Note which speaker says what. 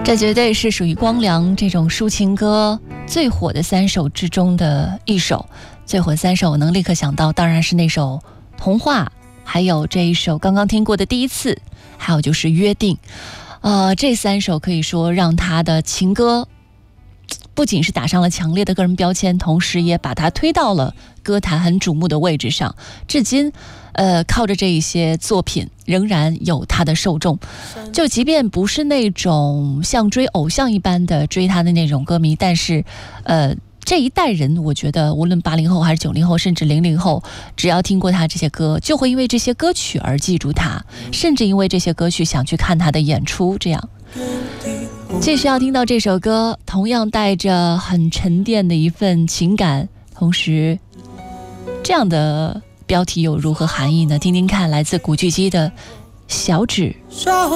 Speaker 1: 这绝对是属于光良这种抒情歌最火的3首之中的一首。最火3首我能立刻想到，当然是那首《童话》，还有这一首刚刚听过的《第一次》，还有就是《约定》。这3首可以说让他的情歌不仅是打上了强烈的个人标签，同时也把他推到了歌坛很瞩目的位置上。至今靠着这一些作品仍然有他的受众，就即便不是那种像追偶像一般的追他的那种歌迷，但是这一代人我觉得无论80后还是90后甚至00后，只要听过他这些歌，就会因为这些歌曲而记住他，甚至因为这些歌曲想去看他的演出。这样继续要听到这首歌，同样带着很沉淀的一份情感，同时这样的标题有如何含义呢？听听看，来自古巨基的小指。